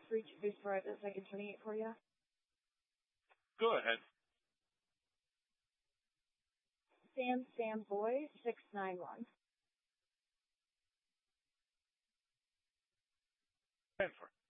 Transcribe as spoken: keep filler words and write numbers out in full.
reach boost for the second twenty-eight for you? Go ahead. Sam Sam Boy six nine one. ten four.